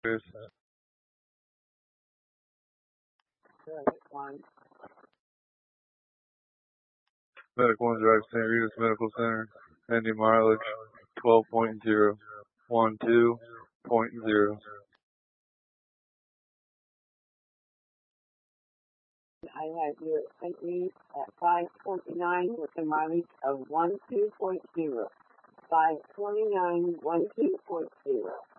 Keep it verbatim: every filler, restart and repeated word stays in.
Chris. One. Medic one Drive, Saint Rita's Medical Center. Ending mileage twelve point zero one two point zero. I have you at Saint Reed at five twenty-nine with a mileage of one two point zero. five twenty-nine, one two point zero.